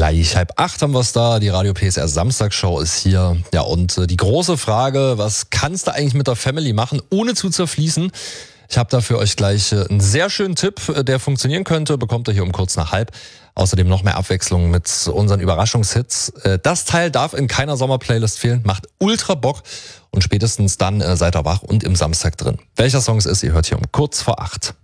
Gleich 7:30 haben wir es da. Die Radio PSR Samstagsshow ist hier. Ja, und die große Frage, was kannst du eigentlich mit der Family machen, ohne zu zerfließen? Ich habe da für euch gleich einen sehr schönen Tipp, der funktionieren könnte. Bekommt ihr hier um kurz nach 7:30. Außerdem noch mehr Abwechslung mit unseren Überraschungshits. Das Teil darf in keiner Sommerplaylist fehlen. Macht ultra Bock. Und spätestens dann seid ihr wach und im Samstag drin. Welcher Song es ist, ihr hört hier um kurz vor 8.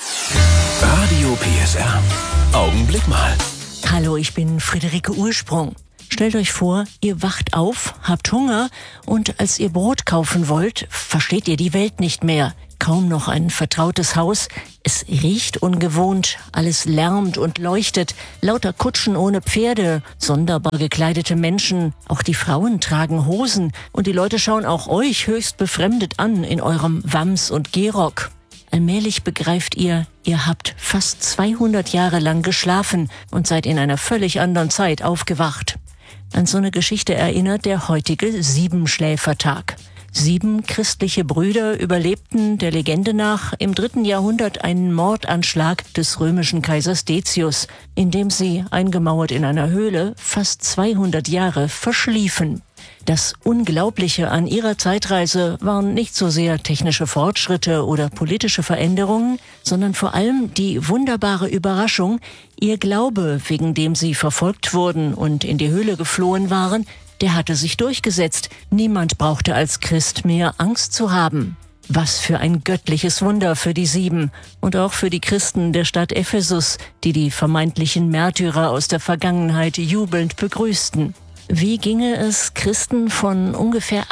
Radio PSR. Augenblick mal. Hallo, ich bin Friederike Ursprung. Stellt euch vor, ihr wacht auf, habt Hunger und als ihr Brot kaufen wollt, versteht ihr die Welt nicht mehr. Kaum noch ein vertrautes Haus. Es riecht ungewohnt, alles lärmt und leuchtet. Lauter Kutschen ohne Pferde, sonderbar gekleidete Menschen. Auch die Frauen tragen Hosen und die Leute schauen auch euch höchst befremdet an in eurem Wams- und Gehrock. Allmählich begreift ihr, ihr habt fast 200 Jahre lang geschlafen und seid in einer völlig anderen Zeit aufgewacht. An so eine Geschichte erinnert der heutige Siebenschläfertag. 7 christliche Brüder überlebten der Legende nach im 3. Jahrhundert einen Mordanschlag des römischen Kaisers Decius, in dem sie, eingemauert in einer Höhle, fast 200 Jahre verschliefen. Das Unglaubliche an ihrer Zeitreise waren nicht so sehr technische Fortschritte oder politische Veränderungen, sondern vor allem die wunderbare Überraschung, ihr Glaube, wegen dem sie verfolgt wurden und in die Höhle geflohen waren, der hatte sich durchgesetzt. Niemand brauchte als Christ mehr Angst zu haben. Was für ein göttliches Wunder für die 7 und auch für die Christen der Stadt Ephesus, die die vermeintlichen Märtyrer aus der Vergangenheit jubelnd begrüßten. Wie ginge es Christen von ungefähr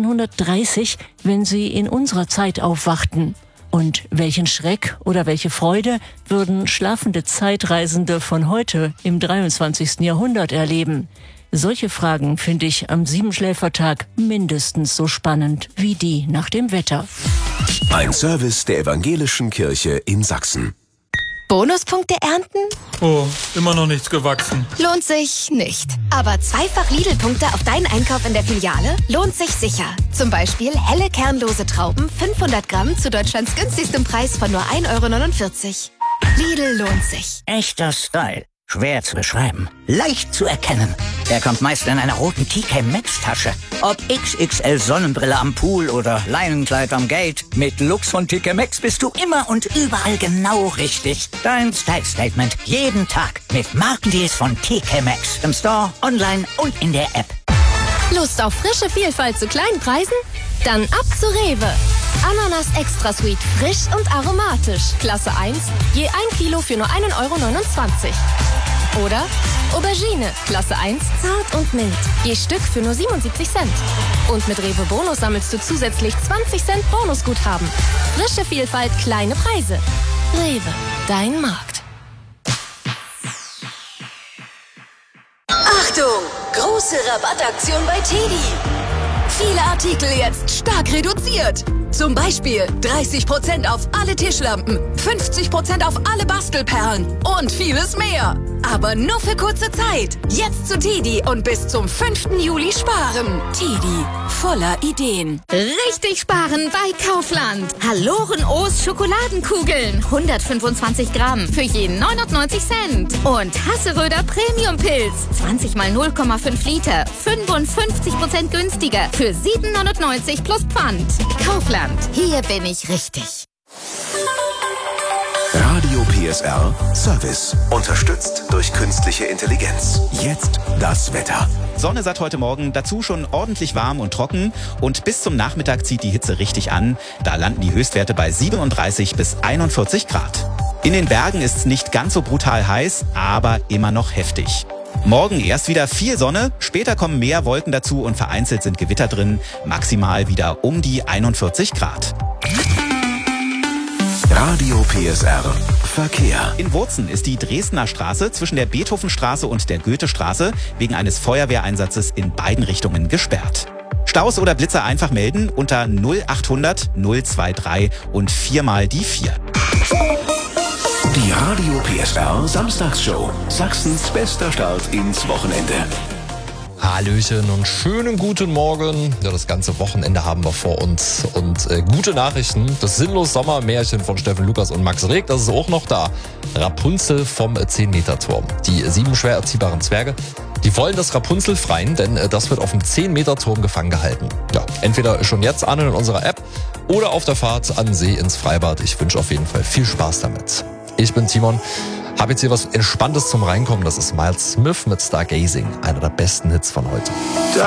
1830, wenn sie in unserer Zeit aufwachten? Und welchen Schreck oder welche Freude würden schlafende Zeitreisende von heute im 23. Jahrhundert erleben? Solche Fragen finde ich am Siebenschläfertag mindestens so spannend wie die nach dem Wetter. Ein Service der Evangelischen Kirche in Sachsen. Bonuspunkte ernten? Oh, immer noch nichts gewachsen. Lohnt sich nicht. Aber zweifach Lidl-Punkte auf deinen Einkauf in der Filiale lohnt sich sicher. Zum Beispiel helle kernlose Trauben, 500 Gramm zu Deutschlands günstigstem Preis von nur 1,49 €. Lidl lohnt sich. Echter Style. Schwer zu beschreiben. Leicht zu erkennen. Er kommt meist in einer roten TK Maxx Tasche. Ob XXL Sonnenbrille am Pool oder Leinenkleid am Gate. Mit Lux von TK Maxx bist du immer und überall genau richtig. Dein Style Statement jeden Tag mit Markendeals von TK Maxx. Im Store, online und in der App. Lust auf frische Vielfalt zu kleinen Preisen? Dann ab zu Rewe. Ananas Extra Sweet, frisch und aromatisch. Klasse 1, je 1 Kilo für nur 1,29 €. Oder Aubergine, Klasse 1, zart und mild. Je Stück für nur 77 Cent. Und mit Rewe Bonus sammelst du zusätzlich 20 Cent Bonusguthaben. Frische Vielfalt, kleine Preise. Rewe, dein Markt. Achtung! Große Rabattaktion bei TEDi. Viele Artikel jetzt stark reduziert. Zum Beispiel 30% auf alle Tischlampen, 50% auf alle Bastelperlen und vieles mehr. Aber nur für kurze Zeit. Jetzt zu TEDi und bis zum 5. Juli sparen. TEDi, voller Ideen. Richtig sparen bei Kaufland. Haloren-O's Schokoladenkugeln, 125 Gramm für jeden 99 Cent. Und Hasseröder Premium-Pilz, 20 mal 0,5 Liter, 55% günstiger für 7,99 € plus Pfand. Kaufland, hier bin ich richtig. Radio PSR Service. Unterstützt durch künstliche Intelligenz. Jetzt das Wetter. Sonne seit heute Morgen, dazu schon ordentlich warm und trocken und bis zum Nachmittag zieht die Hitze richtig an. Da landen die Höchstwerte bei 37 bis 41 Grad. In den Bergen ist es nicht ganz so brutal heiß, aber immer noch heftig. Morgen erst wieder viel Sonne, später kommen mehr Wolken dazu und vereinzelt sind Gewitter drin, maximal wieder um die 41 Grad. Radio PSR Verkehr. In Wurzen ist die Dresdner Straße zwischen der Beethovenstraße und der Goethestraße wegen eines Feuerwehreinsatzes in beiden Richtungen gesperrt. Staus oder Blitzer einfach melden unter 0800 023 und 4 mal die 4. Die Radio PSR Samstagsshow. Sachsens bester Start ins Wochenende. Hallöchen und schönen guten Morgen. Ja, das ganze Wochenende haben wir vor uns und gute Nachrichten. Das sinnlos Sommermärchen von Steffen Lukas und Max Reg, das ist auch noch da. Rapunzel vom 10-Meter-Turm. Die 7 schwer erziehbaren Zwerge, die wollen das Rapunzel freien, denn das wird auf dem 10-Meter-Turm gefangen gehalten. Ja, entweder schon jetzt an in unserer App oder auf der Fahrt an See ins Freibad. Ich wünsche auf jeden Fall viel Spaß damit. Ich bin Timon. Habe jetzt hier was Entspanntes zum Reinkommen. Das ist Miles Smith mit Stargazing. Einer der besten Hits von heute.